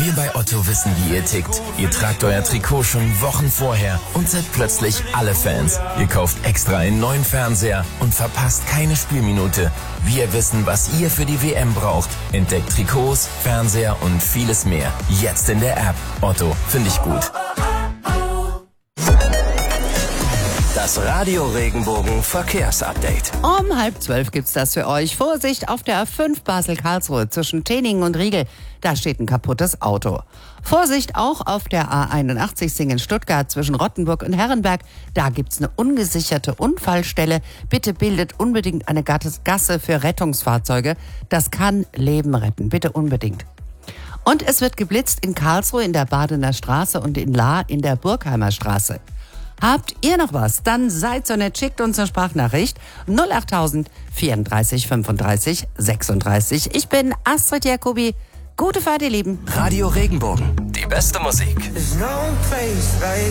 Wir bei Otto wissen, wie ihr tickt. Ihr tragt euer Trikot schon Wochen vorher und seid plötzlich alle Fans. Ihr kauft extra einen neuen Fernseher und verpasst keine Spielminute. Wir wissen, was ihr für die WM braucht. Entdeckt Trikots, Fernseher und vieles mehr. Jetzt in der App. Otto, finde ich gut. Das Radio Regenbogen Verkehrsupdate. Um 11:30 gibt's das für euch. Vorsicht auf der A5 Basel-Karlsruhe zwischen Teningen und Riegel. Da steht ein kaputtes Auto. Vorsicht auch auf der A81 Singen-Stuttgart zwischen Rottenburg und Herrenberg. Da gibt's eine ungesicherte Unfallstelle. Bitte bildet unbedingt eine Gasse für Rettungsfahrzeuge. Das kann Leben retten. Bitte unbedingt. Und es wird geblitzt in Karlsruhe in der Badener Straße und in Lahr in der Burgheimer Straße. Habt ihr noch was? Dann seid so nett, schickt uns eine Sprachnachricht 08000 34 35 36. Ich bin Astrid Jacobi. Gute Fahrt, ihr Lieben. Radio Regenbogen. Die beste Musik.